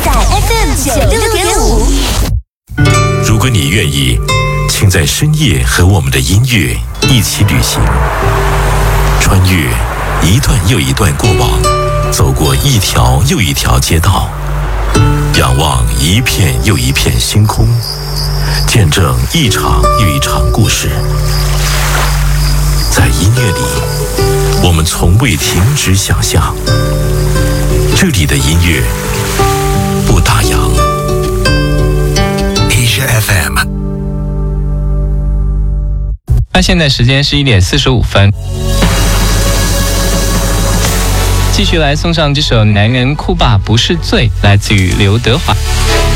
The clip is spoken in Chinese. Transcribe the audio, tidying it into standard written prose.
在 FM96.5。 如果你愿意，请在深夜和我们的音乐一起旅行，穿越一段又一段过往，走过一条又一条街道，仰望一片又一片星空，见证一场又一场故事。在音乐里，我们从未停止想象。这里的音乐不打烊。Asia FM。 那现在时间是1点45分，继续来送上这首《男人哭吧不是罪》，来自于刘德华。